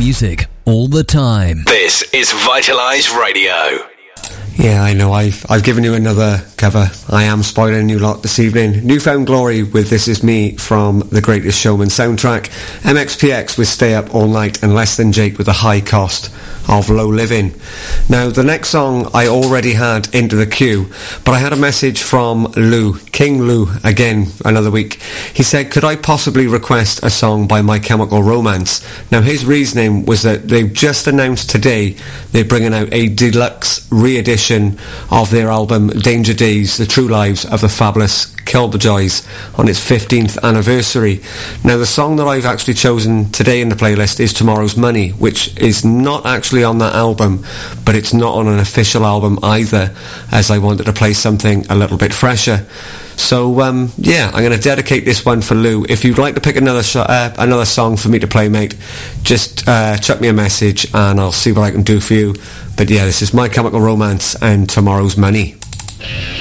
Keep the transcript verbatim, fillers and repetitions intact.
music all the time. This is Vitalize Radio. Yeah, I know, I've I've given you another cover. I am spoiling you lot this evening. Newfound Glory with This Is Me from The Greatest Showman soundtrack. M X P X with Stay Up All Night, and Less Than Jake with The High Cost of Low Living. Now, the next song I already had into the queue, but I had a message from Lou, King Lou, again, another week. He said, could I possibly request a song by My Chemical Romance? Now, his reasoning was that they've just announced today they're bringing out a deluxe re-edition of their album Danger Days, The True Lives of the Fabulous Killjoys, on its fifteenth anniversary. Now, the song that I've actually chosen today in the playlist is Tomorrow's Money, which is not actually on that album, but it's not on an official album either, as I wanted to play something a little bit fresher. So, um, yeah, I'm going to dedicate this one for Lou. If you'd like to pick another sh- uh, another song for me to play, mate, just uh, chuck me a message and I'll see what I can do for you. But yeah, this is My Chemical Romance and Tomorrow's Money.